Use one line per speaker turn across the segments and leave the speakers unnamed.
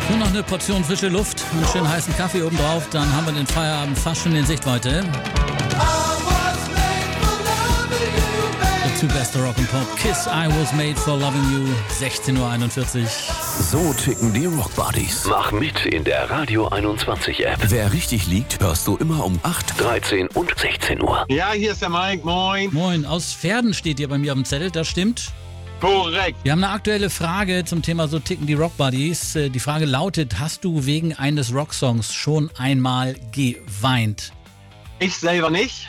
Nur noch eine Portion frische Luft und einen schönen heißen Kaffee obendrauf, dann haben wir den Feierabend fast schon in Sichtweite. Dazu bester Rock and Pop, Kiss, I Was Made for Loving You, 16:41 Uhr.
So ticken die Rock Buddies.
Mach mit in der Radio 21 App.
Wer richtig liegt, hörst du immer um 8,
13 und 16 Uhr.
Ja, hier ist der Mike, moin.
Moin, aus Pferden steht ihr bei mir auf dem Zettel, das stimmt?
Korrekt.
Wir haben eine aktuelle Frage zum Thema so ticken die Rock Buddies. Die Frage lautet, hast du wegen eines Rocksongs schon einmal geweint?
Ich selber nicht,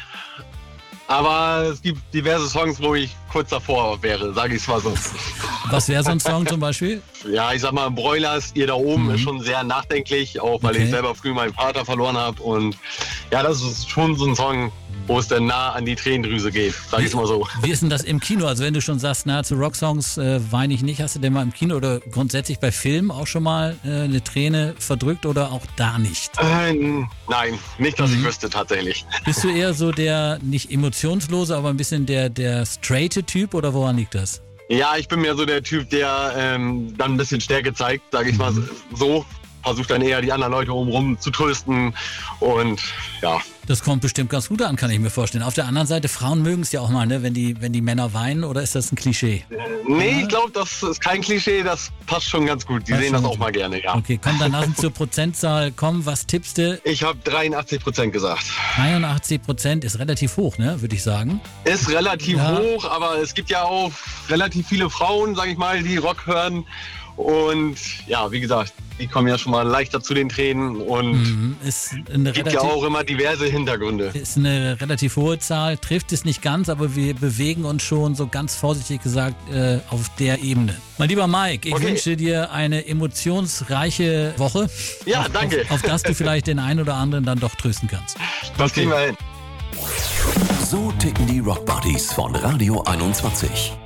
aber es gibt diverse Songs, wo ich kurz davor wäre, sage ich es mal so.
Was wäre so ein Song zum Beispiel?
Ja, ich sag mal, Broilers, ihr da oben, ist schon sehr nachdenklich, auch weil ich selber früh meinen Vater verloren habe. Und ja, das ist schon so ein Song, wo es dann nah an die Tränendrüse geht, sag ich mal so.
Wie ist denn das im Kino? Also wenn du schon sagst, na, zu Rocksongs weine ich nicht, hast du denn mal im Kino oder grundsätzlich bei Filmen auch schon mal eine Träne verdrückt oder auch da nicht?
Nein, nicht, dass ich wüsste tatsächlich.
Bist du eher so der, nicht emotionslose, aber ein bisschen der straighte Typ oder woran liegt das?
Ja, ich bin mehr so der Typ, der dann ein bisschen Stärke zeigt, sage ich mal so. Versucht dann eher die anderen Leute obenrum zu trösten und ja.
Das kommt bestimmt ganz gut an, kann ich mir vorstellen. Auf der anderen Seite, Frauen mögen es ja auch mal, ne, wenn die Männer weinen, oder ist das ein Klischee?
Nee, ich glaube, das ist kein Klischee, das passt schon ganz gut. Die sehen das auch mal gerne, ja.
Okay, komm, dann lass uns zur Prozentzahl kommen. Was tippst du?
Ich habe 83% gesagt.
83% ist relativ hoch, ne, würde ich sagen.
Ist relativ hoch, aber es gibt ja auch relativ viele Frauen, sage ich mal, die Rock hören. Und ja, wie gesagt, die kommen ja schon mal leichter zu den Tränen und gibt ja auch immer diverse Hintergründe.
Ist eine relativ hohe Zahl, trifft es nicht ganz, aber wir bewegen uns schon so ganz vorsichtig gesagt auf der Ebene. Mein lieber Mike, ich wünsche dir eine emotionsreiche Woche.
Ja, danke.
Auf das du vielleicht den einen oder anderen dann doch trösten kannst.
Das kriegen wir hin.
So ticken die Rock Buddies von Radio 21.